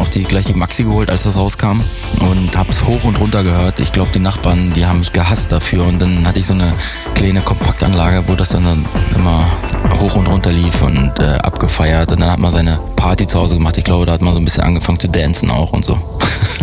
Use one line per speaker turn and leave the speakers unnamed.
auch gleich die Maxi geholt, als das rauskam und hab's hoch und runter gehört. Ich glaube, die Nachbarn, die haben mich gehasst dafür und dann hatte ich so eine kleine Kompaktanlage, wo das dann immer hoch und runter lief und abgefeiert und dann hat man seine Party zu Hause gemacht. Ich glaube, da hat man so ein bisschen angefangen zu dancen auch und so.